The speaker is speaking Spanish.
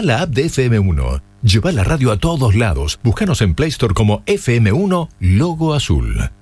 Descarga la app de FM1. Lleva la radio a todos lados. Búscanos en Play Store como FM1 Logo Azul.